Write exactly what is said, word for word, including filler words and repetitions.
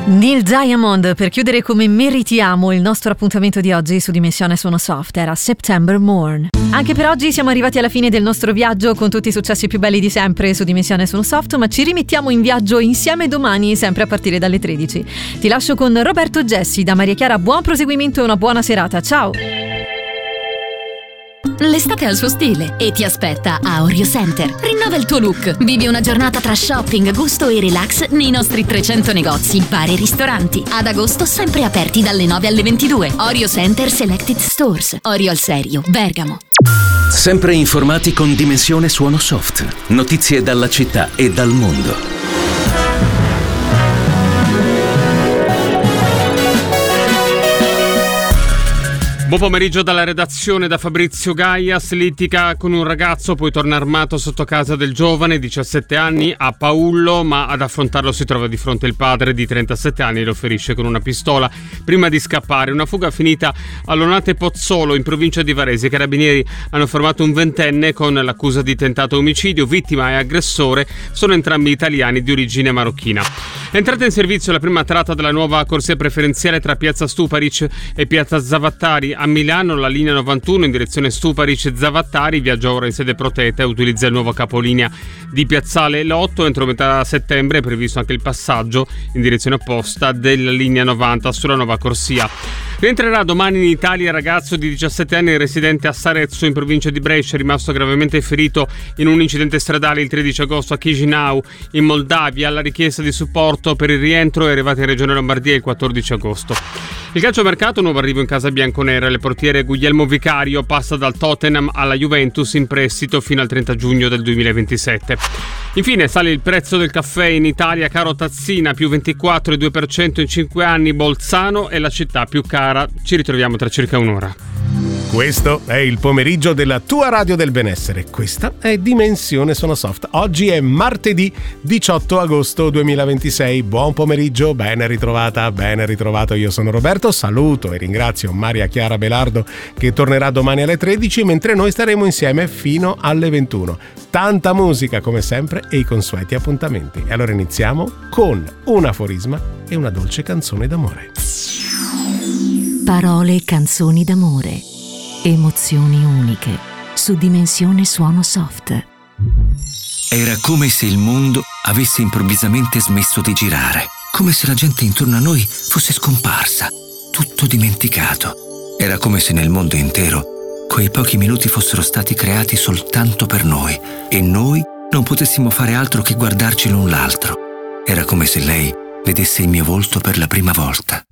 Neil Diamond per chiudere come meritiamo il nostro appuntamento di oggi su Dimensione Suono Soft era September Morn. Anche per oggi siamo arrivati alla fine del nostro viaggio con tutti i successi più belli di sempre su Dimensione Suono Soft, ma ci rimettiamo in viaggio insieme domani sempre a partire dalle tredici. Ti lascio con Roberto Gessi. Da Maria Chiara buon proseguimento e una buona serata, ciao! L'estate ha il suo stile e ti aspetta a Orio Center. Rinnova il tuo look. Vivi una giornata tra shopping, gusto e relax nei nostri trecento negozi, bar e ristoranti. Ad agosto sempre aperti dalle nove alle ventidue. Orio Center Selected Stores. Orio al Serio, Bergamo. Sempre informati con Dimensione Suono Soft. Notizie dalla città e dal mondo. Buon pomeriggio dalla redazione da Fabrizio Gaias. Litiga con un ragazzo, poi torna armato sotto casa del giovane, diciassette anni, a Paullo, ma ad affrontarlo si trova di fronte il padre di trentasette anni e lo ferisce con una pistola prima di scappare. Una fuga finita all'Onate Pozzolo in provincia di Varese. I carabinieri hanno fermato un ventenne con l'accusa di tentato omicidio. Vittima e aggressore sono entrambi italiani di origine marocchina. È entrata in servizio la prima tratta della nuova corsia preferenziale tra Piazza Stuparic e Piazza Zavattari. A Milano la linea novantuno in direzione Stuparic-Zavattari viaggia ora in sede protetta e utilizza il nuovo capolinea di Piazzale Lotto. Entro metà settembre è previsto anche il passaggio in direzione opposta della linea novanta sulla nuova corsia. Rientrerà domani in Italia il ragazzo di diciassette anni residente a Sarezzo in provincia di Brescia, rimasto gravemente ferito in un incidente stradale il tredici agosto a Chisinau in Moldavia. Alla richiesta di supporto per il rientro è arrivata in Regione Lombardia il quattordici agosto. Il calciomercato, nuovo arrivo in casa bianconera. Il portiere Guglielmo Vicario passa dal Tottenham alla Juventus in prestito fino al trenta giugno del duemilaventisette. Infine sale il prezzo del caffè in Italia, caro tazzina, più ventiquattro virgola due per cento in cinque anni. Bolzano è la città più cara. Ci ritroviamo tra circa un'ora. Questo è il pomeriggio della tua radio del benessere. Questa è Dimensione Suono Soft. Oggi è martedì diciotto agosto duemilaventisei. Buon pomeriggio, ben ritrovata, ben ritrovato. Io sono Roberto, saluto e ringrazio Maria Chiara Belardo che tornerà domani alle tredici, mentre noi staremo insieme fino alle ventuno. Tanta musica come sempre e i consueti appuntamenti. E allora iniziamo con un aforisma e una dolce canzone d'amore. Parole e canzoni d'amore. Emozioni uniche su Dimensione Suono Soft. Era come se il mondo avesse improvvisamente smesso di girare, come se la gente intorno a noi fosse scomparsa, tutto dimenticato. Era come se nel mondo intero quei pochi minuti fossero stati creati soltanto per noi e noi non potessimo fare altro che guardarci l'un l'altro. Era come se lei vedesse il mio volto per la prima volta.